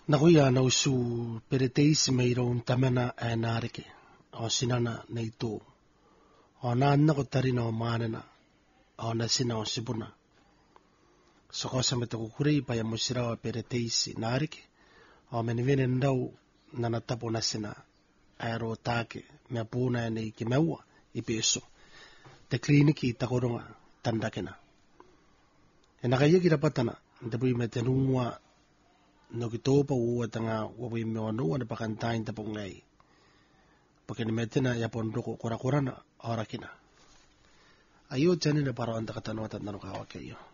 Nakuya na usu pereteisi meiro un tamana e narike o sinana na ito o naanna ko tarina o manana o nasina o sibuna. So ko sa matakukurei pa ya musira o pereteisi narike o menivene ndau na natapo nasina aero take mea puna e nei ki meua i peso. Te kliniki takoronga tandakena. E nakaiaki rapatana te pui me te nungua no ki tōpa ua tanga wawai me wanua na pakantain te pongai. Pakeni metena ya pondoko kora korana ora kina. Ayo tani na paro anta katanoa tatano kawa keio.